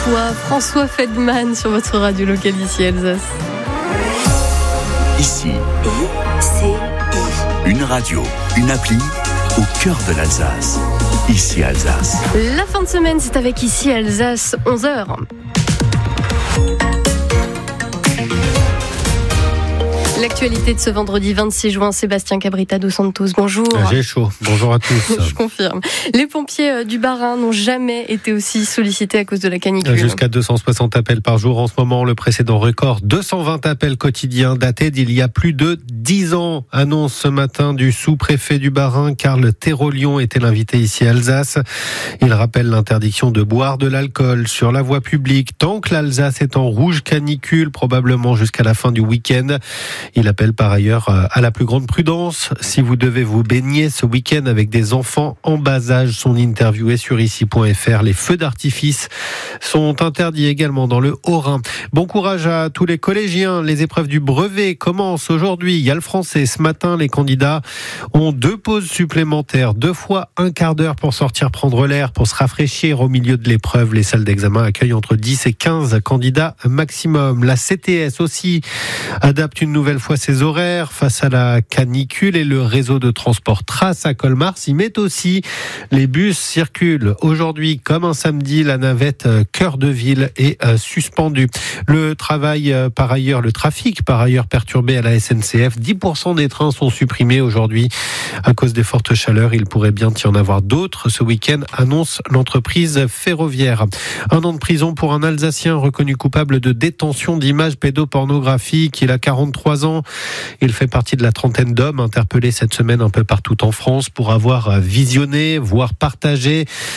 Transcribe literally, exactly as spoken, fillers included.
toi, François Feldman sur votre radio locale ici Alsace. Ici, I C I. une radio, une appli au cœur de l'Alsace. Ici Alsace. La fin de semaine, c'est avec Ici Alsace, onze heures. L'actualité de ce vendredi vingt-six juin, Sébastien Cabrita dos Santos, bonjour. J'ai chaud, bonjour à tous. Je confirme. Les pompiers du Bas-Rhin n'ont jamais été aussi sollicités à cause de la canicule. Jusqu'à deux cent soixante appels par jour en ce moment. Le précédent record, deux cent vingt appels quotidiens datés d'il y a plus de dix ans. Annonce ce matin du sous-préfet du Bas-Rhin, Karl Terolion, était l'invité ici à Alsace. Il rappelle l'interdiction de boire de l'alcool sur la voie publique tant que l'Alsace est en rouge canicule, probablement jusqu'à la fin du week-end. Il appelle par ailleurs à la plus grande prudence si vous devez vous baigner ce week-end avec des enfants en bas âge. Son interview est sur ici point f r. Les feux d'artifice sont interdits également dans le Haut-Rhin. Bon courage à tous les collégiens. Les épreuves du brevet commencent aujourd'hui. Il y a le français. Ce matin, les candidats ont deux pauses supplémentaires, deux fois un quart d'heure pour sortir prendre l'air, pour se rafraîchir au milieu de l'épreuve. Les salles d'examen accueillent entre dix et quinze candidats maximum. La C T S aussi adapte une nouvelle fois ses horaires face à la canicule et le réseau de transport Trace à Colmar s'y met aussi. Les bus circulent aujourd'hui comme un samedi. La navette Cœur de Ville est suspendue. Le travail par ailleurs, le trafic par ailleurs perturbé à la S N C F. dix pour cent des trains sont supprimés aujourd'hui à cause des fortes chaleurs. Il pourrait bien y en avoir d'autres ce week-end, annonce l'entreprise ferroviaire. Un an de prison pour un Alsacien reconnu coupable de détention d'images pédopornographiques. Il a quarante-trois ans. Il fait partie de la trentaine d'hommes interpellés cette semaine un peu partout en France pour avoir visionné, voire partagé